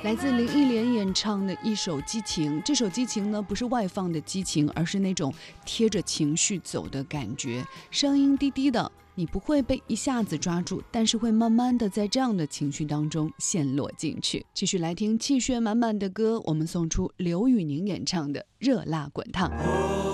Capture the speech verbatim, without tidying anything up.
来自林忆莲演唱的一首激情，这首激情呢，不是外放的激情，而是那种贴着情绪走的感觉，声音低低的，你不会被一下子抓住，但是会慢慢的在这样的情绪当中陷落进去。继续来听气血满满的歌，我们送出刘宇宁演唱的《热辣滚烫》。